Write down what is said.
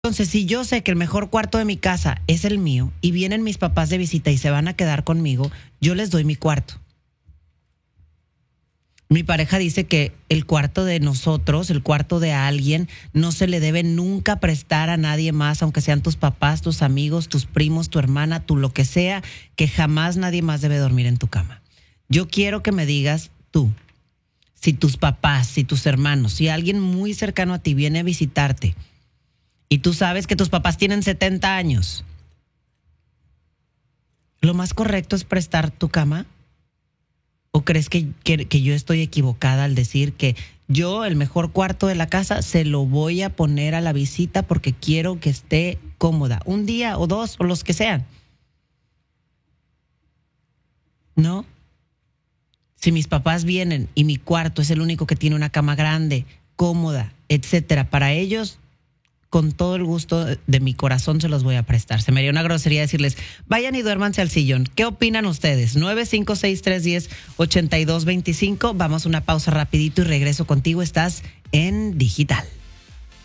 Entonces, si yo sé que el mejor cuarto de mi casa es el mío y vienen mis papás de visita y se van a quedar conmigo, yo les doy mi cuarto. Mi pareja dice que el cuarto de nosotros, el cuarto de alguien, no se le debe nunca prestar a nadie más, aunque sean tus papás, tus amigos, tus primos, tu hermana, tu lo que sea, que jamás nadie más debe dormir en tu cama. Yo quiero que me digas tú, si tus papás, si tus hermanos, si alguien muy cercano a ti viene a visitarte y tú sabes que tus papás tienen 70 años, ¿lo más correcto es prestar tu cama? ¿O crees que yo estoy equivocada al decir que yo el mejor cuarto de la casa se lo voy a poner a la visita porque quiero que esté cómoda? Un día o dos o los que sean. ¿No? Si mis papás vienen y mi cuarto es el único que tiene una cama grande, cómoda, etcétera, para ellos, con todo el gusto de mi corazón se los voy a prestar. Se me haría una grosería decirles, vayan y duérmanse al sillón. ¿Qué opinan ustedes? 956-310-8225. Vamos a una pausa rapidito y regreso contigo. Estás en Digital.